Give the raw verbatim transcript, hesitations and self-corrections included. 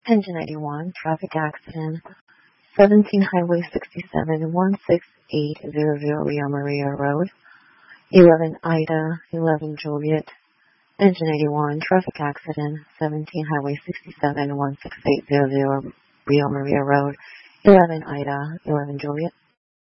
Engine eighty-one, traffic accident, seventeen Highway sixty-seven, one six eight zero zero Rio Maria Road, eleven Ida, eleven Juliet. Engine eighty-one, traffic accident, seventeen Highway sixty-seven, one six eight zero zero Rio Maria Road, eleven Ida, eleven Juliet.